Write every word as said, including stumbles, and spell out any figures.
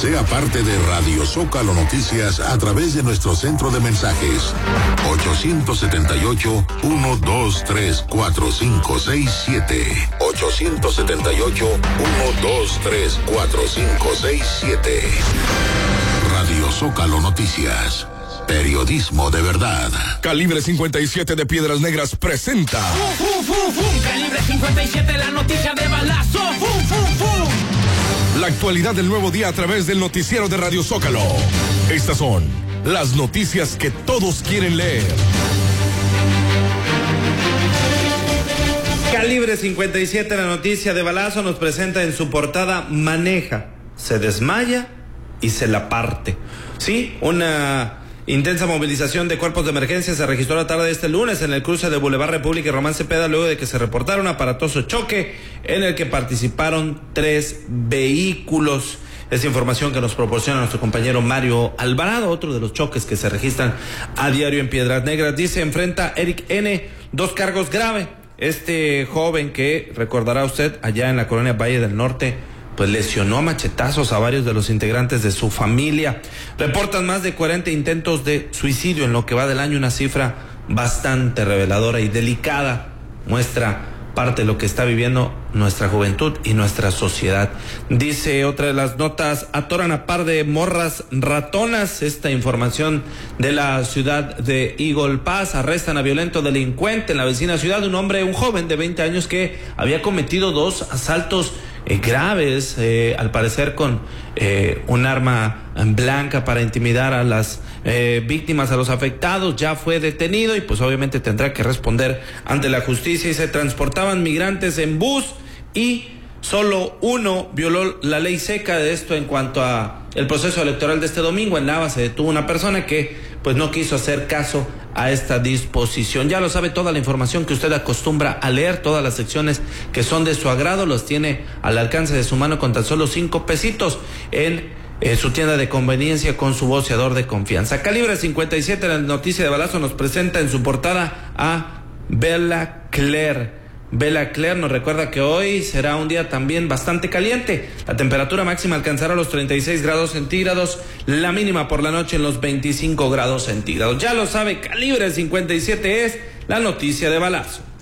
Sea parte de Radio Zócalo Noticias a través de nuestro centro de mensajes ocho siete ocho, uno dos tres, cuatro cinco seis siete. ocho siete ocho, uno dos tres, cuatro cinco seis siete. Radio Zócalo Noticias. Periodismo de verdad. Calibre cincuenta y siete de Piedras Negras presenta. ¡Fum, fum, fum, fum! Calibre cincuenta y siete, la noticia de balazo. ¡Fum, fum, fum! La actualidad del nuevo día a través del noticiero de Radio Zócalo. Estas son las noticias que todos quieren leer. Calibre cincuenta y siete, la noticia de balazo, nos presenta en su portada: maneja, se desmaya y se la parte. Sí, una intensa movilización de cuerpos de emergencia se registró la tarde de este lunes en el cruce de Boulevard República y Román Cepeda, luego de que se reportara un aparatoso choque en el que participaron tres vehículos. Es información que nos proporciona nuestro compañero Mario Alvarado. Otro de los choques que se registran a diario en Piedras Negras. Dice: enfrenta Eric N. dos cargos graves. Este joven que, recordará usted, allá en la colonia Valle del Norte, pues lesionó a machetazos a varios de los integrantes de su familia. Reportan más de cuarenta intentos de suicidio en lo que va del año, una cifra bastante reveladora y delicada. Muestra parte de lo que está viviendo nuestra juventud y nuestra sociedad. Dice otra de las notas: atoran a par de morras ratonas. Esta información de la ciudad de Eagle Pass. Arrestan a violento delincuente en la vecina ciudad, un hombre, un joven de veinte años que había cometido dos asaltos Eh, graves, eh, al parecer con eh, un arma blanca para intimidar a las eh, víctimas, a los afectados. Ya fue detenido y pues obviamente tendrá que responder ante la justicia. Y se transportaban migrantes en bus y solo uno violó la ley seca. De esto en cuanto a el proceso electoral de este domingo. En Nava se detuvo una persona que pues no quiso hacer caso a esta disposición. Ya lo sabe, toda la información que usted acostumbra a leer, todas las secciones que son de su agrado, los tiene al alcance de su mano con tan solo cinco pesitos en eh, su tienda de conveniencia con su voceador de confianza. Calibre cincuenta y siete, la noticia de balazo, nos presenta en su portada a Bella Claire. Bella Claire nos recuerda que hoy será un día también bastante caliente. La temperatura máxima alcanzará los treinta y seis grados centígrados, la mínima por la noche en los veinticinco grados centígrados. Ya lo sabe, Calibre cincuenta y siete es la noticia de balazo.